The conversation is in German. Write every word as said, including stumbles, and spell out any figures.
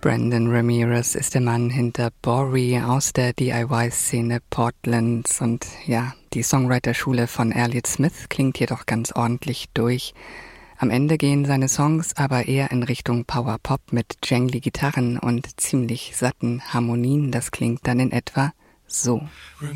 Brandon Ramirez ist der Mann hinter Bory aus der D I Y-Szene Portlands und ja, die Songwriter-Schule von Elliott Smith klingt hier doch ganz ordentlich durch. Am Ende gehen seine Songs aber eher in Richtung Power-Pop mit jangly Gitarren und ziemlich satten Harmonien. Das klingt dann in etwa so.